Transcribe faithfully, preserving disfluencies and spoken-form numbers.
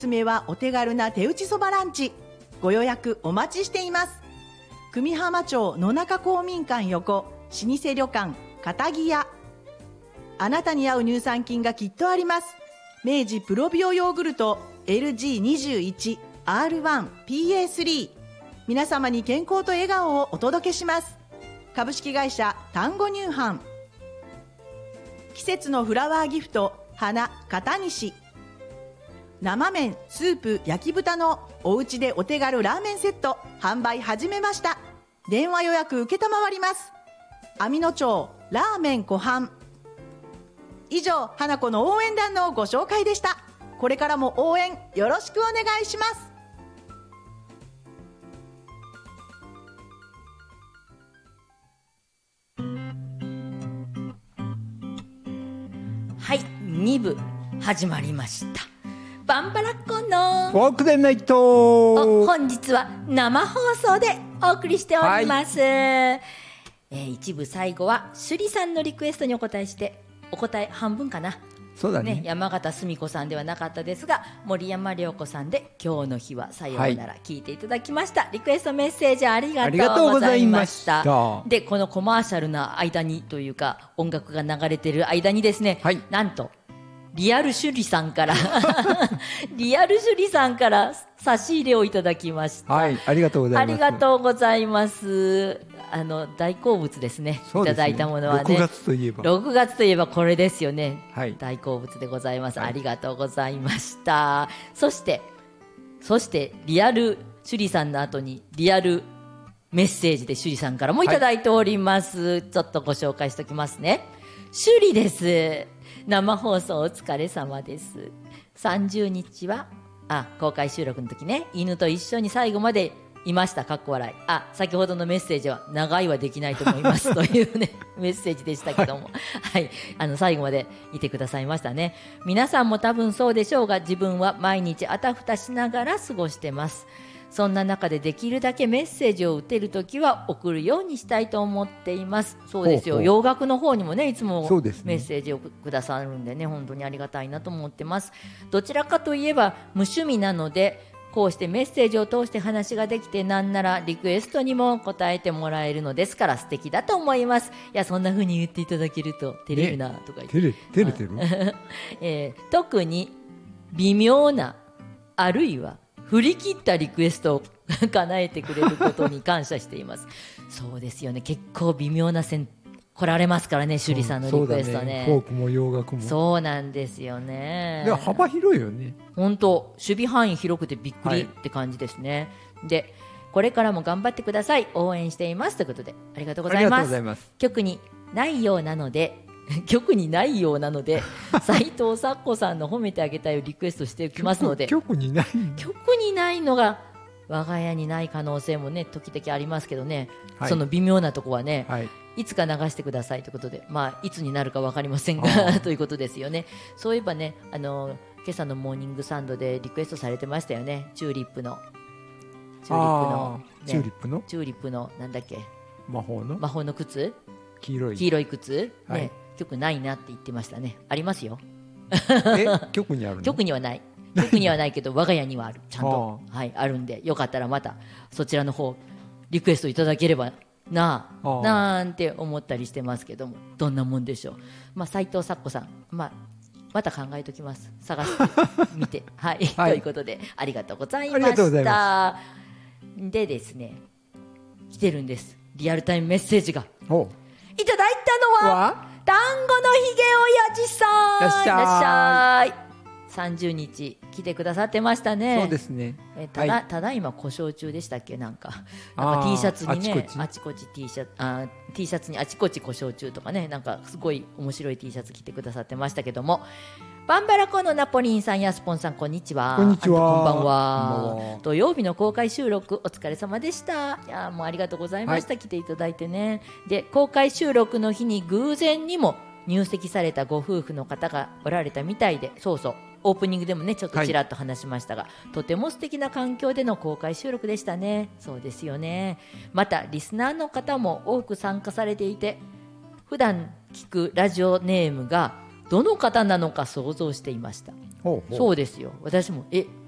すすめはお手軽な手打ちそばランチ。ご予約お待ちしています。久美浜町野中公民館横、老舗旅館片木屋。あなたに合う乳酸菌がきっとあります。明治プロビオヨーグルト エルジーにじゅういちアールワンピーエースリー。 皆様に健康と笑顔をお届けします。株式会社丹後乳販。季節のフラワーギフト花片西。生麺スープ焼き豚のおうちでお手軽ラーメンセット販売始めました。電話予約受けたまわります。網野町ラーメン湖畔。以上、花子の応援団のご紹介でした。これからも応援よろしくお願いします。 はい、に部始まりました。バンバラッコのフォークデンナイト。 本日は生放送でお送りしております、はい。えー、一部最後は趣里さんのリクエストにお答えして、お答え半分かな。 そうだね。 ね、山形澄子さんではなかったですが、森山良子さんで今日の日はさようなら、はい、聞いていただきました。リクエストメッセージありがとうございました。で、このコマーシャルな間にというか、音楽が流れている間にですね、はい、なんとリアル趣里さんからリアル趣里さんから差し入れをいただきました。 はい、ありがとうございます。 ありがとうございます。あの大好物ですね。いただいたものはね。ろくがつといえば。ろくがつといえばこれですよね。はい、大好物でございます。はい、ありがとうございました。そしてそしてリアル趣里さんの後にリアルメッセージで趣里さんからもいただいております。はい、ちょっとご紹介しておきますね。趣里です。生放送お疲れ様です。さんじゅうにちはあ公開収録の時ね、犬と一緒に最後までいました。かっこ笑い。あ、先ほどのメッセージは長いはできないと思いますというねメッセージでしたけどもはい、あの最後までいてくださいましたね。皆さんも多分そうでしょうが、自分は毎日あたふたしながら過ごしてます。そんな中でできるだけメッセージを打てるときは送るようにしたいと思っています。そうですよ。ほうほう、洋楽の方にもね、いつもメッセージをくださるんでね、本当にありがたいなと思ってます。どちらかといえば無趣味なので、こうしてメッセージを通して話ができて、なんならリクエストにも答えてもらえるのですから素敵だと思います。いや、そんな風に言っていただけると照れるなとか言って、ね、照れてる、えー、特に微妙な、あるいは振り切ったリクエストを叶えてくれることに感謝していますそうですよね。結構微妙な線来られますからね、趣里さんのリクエスト ね, ねフォークも洋楽もそうなんですよね。 で幅広いよね。本当守備範囲広くてびっくりって感じですね、はい、でこれからも頑張ってください。応援していますということで、ありがとうございます。ありがとうございます。局にないようなので局にないようなので斉藤咲子さんの褒めてあげたいをリクエストしておきますので局にない局にないのが我が家にない可能性もね時々ありますけどね、はい、その微妙なとこはね、はい、いつか流してくださいということで、まあ、いつになるか分かりませんがということですよね。そういえばね、あの今朝のモーニングサンドでリクエストされてましたよね。チューリップのチューリップの、ね、 チューリップのチューリップのなんだっけ魔法の魔法の靴黄色い黄色い靴、 はい、 ね、局ないなって言ってましたね。ありますよえ局にあるの？ 局にはない局にはないけど我が家にはある、ちゃんとあ、はい、あるんで、よかったらまたそちらの方リクエストいただければなあなんて思ったりしてますけども、どんなもんでしょう。まあ、斉藤咲子さん、まあ、また考えときます。探してみてはい、はい、ということでありがとうございました。でですね、来てるんです、リアルタイムメッセージが。おいただいたのは団子のひげおやじさん。いらっしゃい。いらっしゃい。さんじゅうにち来てくださってましたね。 そうですね。 えただ、はい、ただいま故障中でしたっけ。なんかなんか T シャツにね、あちこち T シャツあ T シャツにあちこち故障中とかね、なんかすごい面白い T シャツ着てくださってましたけども、バンバラコのナポリンさんやスポンさん、こんにちは。 こんにちは。 こんばんは。土曜日の公開収録お疲れ様でした。いやもうありがとうございました、はい、来ていただいてね。で公開収録の日に偶然にも入籍されたご夫婦の方がおられたみたいで、そうそうオープニングでもねちょっとちらっと話しましたが、はい、とても素敵な環境での公開収録でしたね。そうですよね。またリスナーの方も多く参加されていて、普段聞くラジオネームがどの方なのか想像していました。ほうほう。そうですよ。私もえ